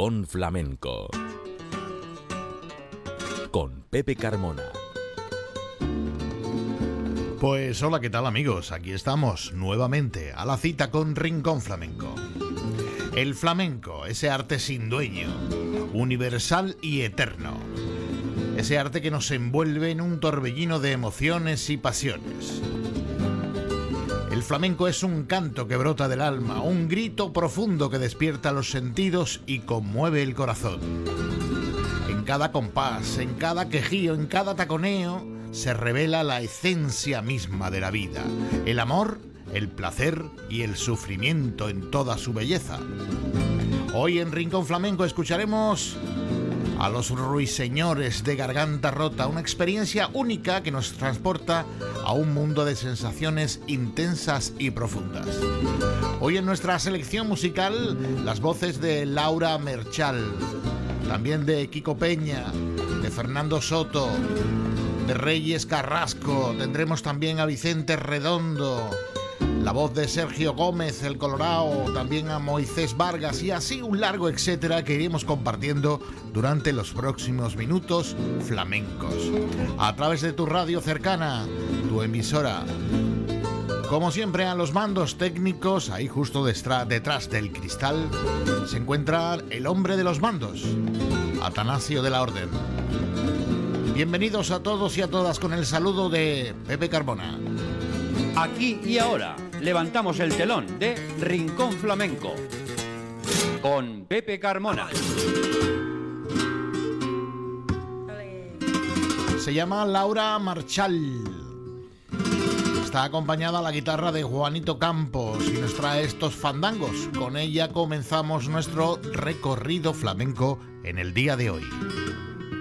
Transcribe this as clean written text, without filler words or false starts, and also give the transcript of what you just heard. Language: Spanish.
Rincón Flamenco con Pepe Carmona. Pues hola, ¿qué tal amigos? Aquí estamos nuevamente a la cita con Rincón Flamenco. El flamenco, ese arte sin dueño, universal y eterno. Ese arte que nos envuelve en un torbellino de emociones y pasiones. El flamenco es un canto que brota del alma, un grito profundo que despierta los sentidos y conmueve el corazón. En cada compás, en cada quejío, en cada taconeo, se revela la esencia misma de la vida, el amor, el placer y el sufrimiento en toda su belleza. Hoy en Rincón Flamenco escucharemos a los ruiseñores de Garganta Rota, una experiencia única que nos transporta a un mundo de sensaciones intensas y profundas. Hoy en nuestra selección musical, las voces de Laura Merchal, también de Kiko Peña, de Fernando Soto, de Reyes Carrasco, tendremos también a Vicente Redondo, la voz de Sergio Gómez, el Colorao, también a Moisés Vargas y así un largo etcétera que iremos compartiendo durante los próximos minutos flamencos. A través de tu radio cercana, tu emisora. Como siempre, a los mandos técnicos, ahí justo detrás del cristal, se encuentra el hombre de los mandos, Atanasio de la Orden. Bienvenidos a todos y a todas con el saludo de Pepe Carmona. Aquí y ahora levantamos el telón de Rincón Flamenco con Pepe Carmona. Se llama Laura Marchal. Está acompañada a la guitarra de Juanito Campos y nos trae estos fandangos. Con ella comenzamos nuestro recorrido flamenco en el día de hoy.